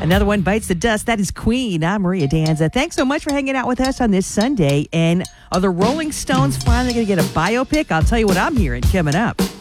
Another one bites the dust. That is Queen. I'm Maria Danza. Thanks so much for hanging out with us on this Sunday. And are the Rolling Stones finally going to get a biopic? I'll tell you what I'm hearing coming up.